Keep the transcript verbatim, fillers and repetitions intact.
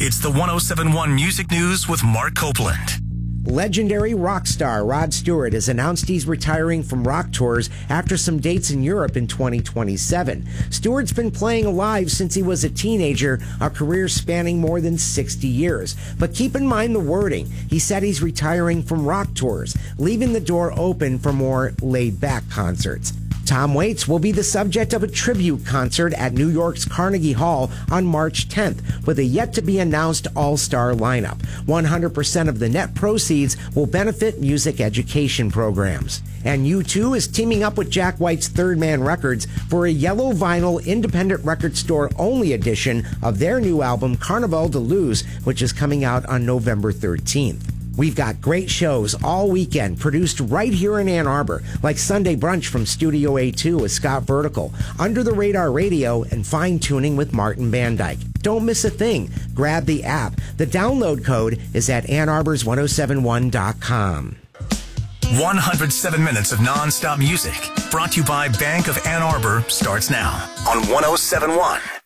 It's the one oh seven point one Music News with Mark Copeland. Legendary rock star Rod Stewart has announced he's retiring from rock tours after some dates in Europe in twenty twenty-seven. Stewart's been playing live since he was a teenager, a career spanning more than sixty years. But keep in mind the wording. He said he's retiring from rock tours, leaving the door open for more laid-back concerts. Tom Waits will be the subject of a tribute concert at New York's Carnegie Hall on March tenth with a yet-to-be-announced all-star lineup. one hundred percent of the net proceeds will benefit music education programs. And U two is teaming up with Jack White's Third Man Records for a yellow vinyl independent record store-only edition of their new album Carnival de Luz, which is coming out on November thirteenth. We've got great shows all weekend produced right here in Ann Arbor, like Sunday Brunch from Studio A two with Scott Vertical, Under the Radar Radio, and Fine Tuning with Martin Van Dyke. Don't miss a thing. Grab the app. The download code is at ann arbors ten seventy-one dot com. one hundred seven minutes of non-stop music brought to you by Bank of Ann Arbor starts now on one oh seven point one